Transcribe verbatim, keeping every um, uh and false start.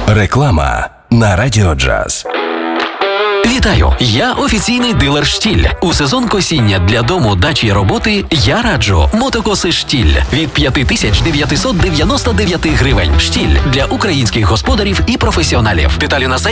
Реклама на Радіо Джаз. Вітаю! Я офіційний дилер «Штіль». У сезон косіння для дому, дачі й роботи я раджу мотокоси «Штіль» від п'ять тисяч дев'ятсот дев'яносто дев'ять гривень. «Штіль» для українських господарів і професіоналів. Деталі на сайті.